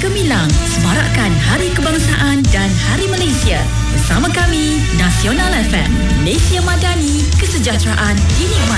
gemilang semarakkan Hari Kebangsaan dan Hari Malaysia. Bersama kami, Nasional FM, Malaysia Madani, kesejahteraan dinikmati.